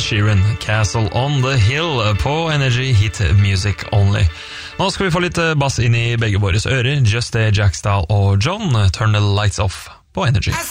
Sheeran, Castle on the Hill på Energy Hit Music Only. Nå skal vi få litt bass inn i begge våres ører. Just det, Jack Stahl og John, Turn the Lights Off på Energy.